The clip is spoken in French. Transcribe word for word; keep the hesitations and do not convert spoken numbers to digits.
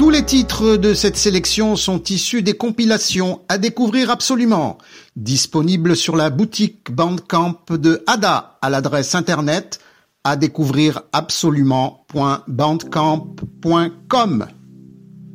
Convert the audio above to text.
Tous les titres de cette sélection sont issus des compilations à découvrir absolument, disponibles sur la boutique Bandcamp de Ada à l'adresse internet à découvrir absolument point bandcamp point com.